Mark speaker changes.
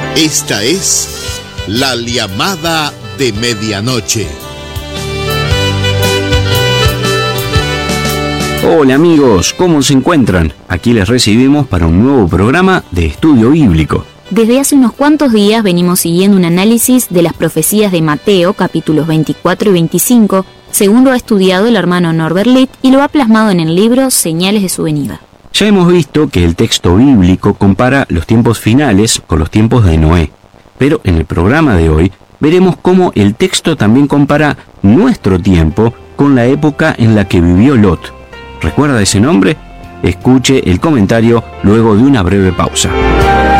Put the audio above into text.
Speaker 1: Esta es la llamada de medianoche.
Speaker 2: Hola amigos, ¿cómo se encuentran? Aquí les recibimos para un nuevo programa de Estudio Bíblico.
Speaker 3: Desde hace unos cuantos días venimos siguiendo un análisis de las profecías de Mateo, capítulos 24 y 25, según lo ha estudiado el hermano Norbert Litt y lo ha plasmado en el libro Señales de su venida.
Speaker 2: Ya hemos visto que el texto bíblico compara los tiempos finales con los tiempos de Noé, pero en el programa de hoy veremos cómo el texto también compara nuestro tiempo con la época en la que vivió Lot. ¿Recuerda ese nombre? Escuche el comentario luego de una breve pausa.